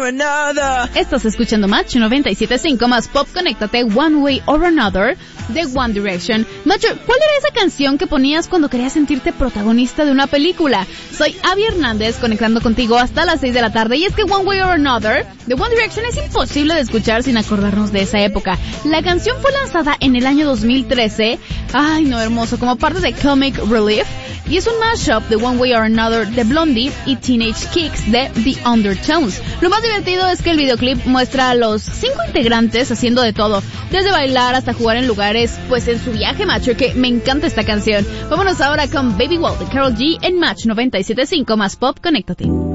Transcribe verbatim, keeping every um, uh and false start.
or another. Estás escuchando Match noventa y siete punto cinco más Pop. Conéctate, One Way or Another de One Direction. Macho, ¿cuál era esa canción que ponías cuando querías sentirte protagonista de una película? Soy Abby Hernández, conectando contigo hasta las seis de la tarde. Y es que One Way or Another de One Direction es imposible de escuchar sin acordarnos de esa época. La canción fue lanzada en el año dos mil trece. Ay, no, hermoso, como parte de Comic Relief. Y es un mashup de One Way or Another de Blondie y Teenage Kicks de The Undertones. Lo más divertido es que el videoclip muestra a los cinco integrantes haciendo de todo, desde bailar hasta jugar en lugares, pues en su viaje, macho, que me encanta esta canción. Vámonos ahora con Baby Wall de Karol G en Match noventa y siete punto cinco más Pop. Conéctate.